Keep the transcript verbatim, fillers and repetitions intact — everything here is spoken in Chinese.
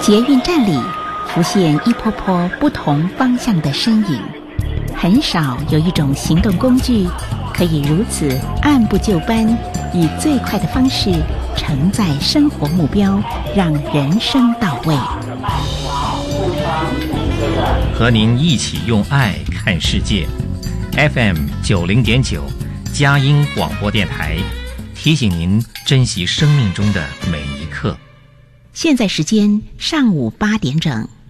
捷运站里浮现一波波不同方向的身影，很少有一种行动工具可以如此按部就班，以最快的方式承载生活目标，让人生到位。 和您一起用爱看世界。 F M 九零点九佳音广播电台提醒您珍惜生命中的每一刻。 现在时间上午八点整。